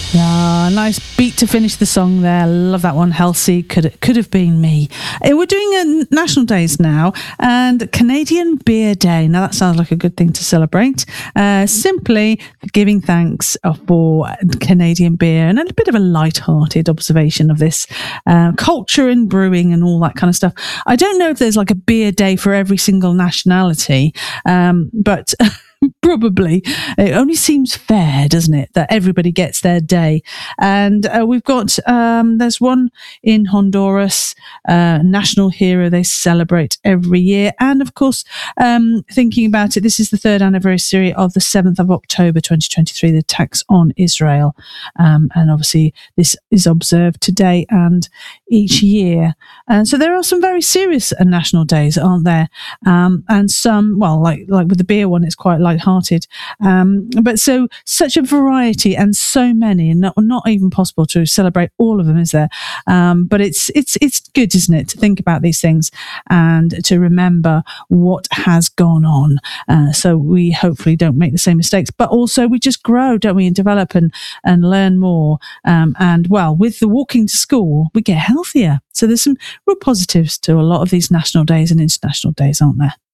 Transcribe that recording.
Ah, nice beat to finish the song there. Love that one. Halsey, could have been me. We're doing national days now, and Canadian Beer Day. Now that sounds like a good thing to celebrate. Simply giving thanks for Canadian beer, and a bit of a light-hearted observation of this culture in brewing and all that kind of stuff. I don't know if there's like a beer day for every single nationality, but probably. It only seems fair, doesn't it, that everybody gets their day. And we've got, there's one in Honduras, national hero they celebrate every year. And of course, thinking about it, this is the third anniversary of the 7th of October 2023, the attacks on Israel. And obviously this is observed today and each year. And so there are some very serious national days, aren't there? And some, well, like with the beer one, it's quite light-hearted. But such a variety and so many, and not even possible to celebrate all of them, is there? But it's good, isn't it, to think about these things and to remember what has gone on. So we hopefully don't make the same mistakes, but also we just grow, don't we, and develop and learn more. And well, with the walking to school, we get healthier. So there's some real positives to a lot of these national days and international days, aren't there?